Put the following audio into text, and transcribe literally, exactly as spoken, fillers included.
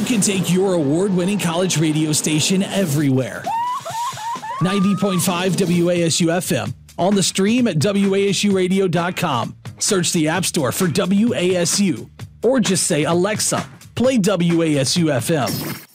can take your award-winning college radio station everywhere. ninety point five W A S U F M. On the stream at W A S U radio dot com. Search the App Store for W A S U. Or just say, Alexa, play W A S U F M.